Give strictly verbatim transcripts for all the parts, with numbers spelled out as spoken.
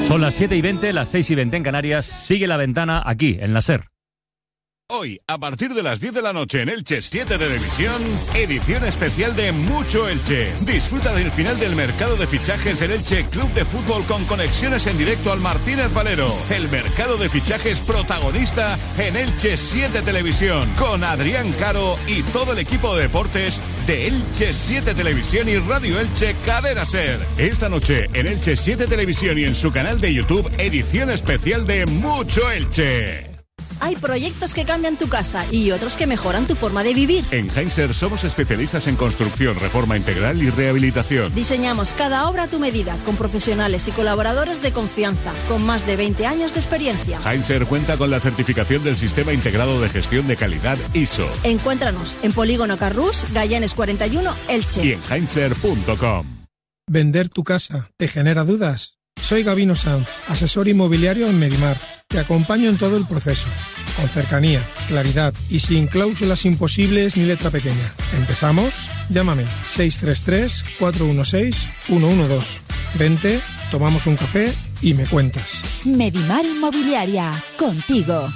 Son las siete y veinte, las seis y veinte en Canarias. Sigue La Ventana aquí, en la SER. Hoy, a partir de las diez de la noche en Elche siete Televisión, edición especial de Mucho Elche. Disfruta del final del mercado de fichajes del Elche Club de Fútbol con conexiones en directo al Martínez Valero. El mercado de fichajes protagonista en Elche siete Televisión, con Adrián Caro y todo el equipo de deportes de Elche siete Televisión y Radio Elche Cadena SER. Esta noche en Elche siete Televisión y en su canal de YouTube, edición especial de Mucho Elche. Hay proyectos que cambian tu casa y otros que mejoran tu forma de vivir. En Heinzer somos especialistas en construcción, reforma integral y rehabilitación. Diseñamos cada obra a tu medida, con profesionales y colaboradores de confianza, con más de veinte años de experiencia. Heinzer cuenta con la certificación del Sistema Integrado de Gestión de Calidad I S O. Encuéntranos en Polígono Carrús, Gallanes cuarenta y uno, Elche. Y en heinzer punto com. ¿Vender tu casa te genera dudas? Soy Gabino Sanz, asesor inmobiliario en Medimar. Te acompaño en todo el proceso, con cercanía, claridad y sin cláusulas imposibles ni letra pequeña. ¿Empezamos? Llámame seis tres tres, cuatro uno seis, uno uno dos. Vente, tomamos un café y me cuentas. Medimar Inmobiliaria, contigo.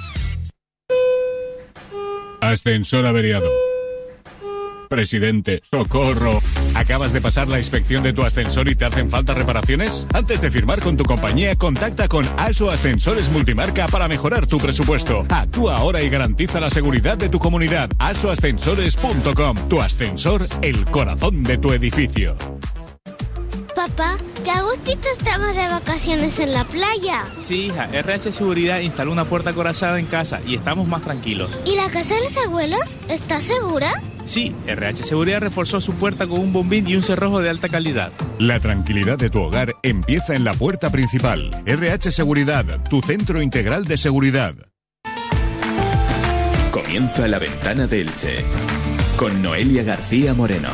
Ascensor averiado. Presidente, socorro. ¿Acabas de pasar la inspección de tu ascensor y te hacen falta reparaciones? Antes de firmar con tu compañía, contacta con ASO Ascensores Multimarca para mejorar tu presupuesto. Actúa ahora y garantiza la seguridad de tu comunidad. aso ascensores punto com. Tu ascensor, el corazón de tu edificio. Papá, que a gustito estamos de vacaciones en la playa. Sí, hija, R H Seguridad instaló una puerta acorazada en casa y estamos más tranquilos. ¿Y la casa de los abuelos está segura? Sí, R H Seguridad reforzó su puerta con un bombín y un cerrojo de alta calidad. La tranquilidad de tu hogar empieza en la puerta principal. R H Seguridad, tu centro integral de seguridad. Comienza La Ventana de Elche, con Noelia García Moreno.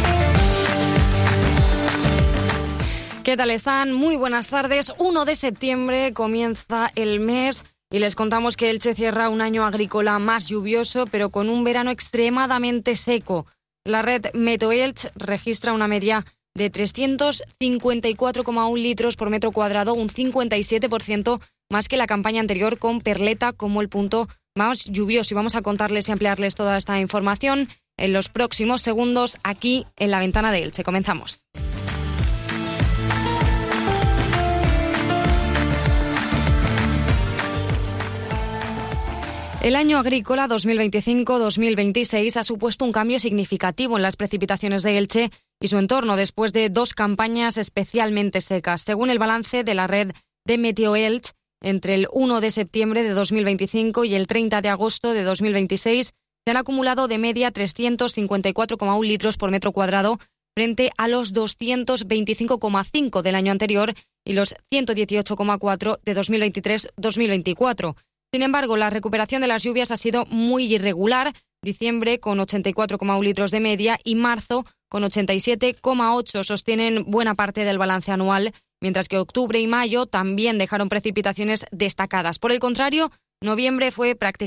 ¿Qué tal están? Muy buenas tardes. uno de septiembre comienza el mes y les contamos que Elche cierra un año agrícola más lluvioso, pero con un verano extremadamente seco. La red Meteoelch registra una media de trescientos cincuenta y cuatro coma uno litros por metro cuadrado, un cincuenta y siete por ciento más que la campaña anterior, con Perleta como el punto más lluvioso. Y vamos a contarles y ampliarles toda esta información en los próximos segundos aquí en La Ventana de Elche. Comenzamos. El año agrícola dos mil veinticinco dos mil veintiséis ha supuesto un cambio significativo en las precipitaciones de Elche y su entorno después de dos campañas especialmente secas. Según el balance de la red de Meteoelch, entre el uno de septiembre de dos mil veinticinco y el treinta de agosto de dos mil veintiséis se han acumulado de media trescientos cincuenta y cuatro coma uno litros por metro cuadrado frente a los doscientos veinticinco coma cinco del año anterior y los ciento dieciocho coma cuatro de dos mil veintitrés dos mil veinticuatro. Sin embargo, la recuperación de las lluvias ha sido muy irregular. Diciembre con ochenta y cuatro coma uno litros de media y marzo con ochenta y siete coma ocho sostienen buena parte del balance anual, mientras que octubre y mayo también dejaron precipitaciones destacadas. Por el contrario, noviembre fue prácticamente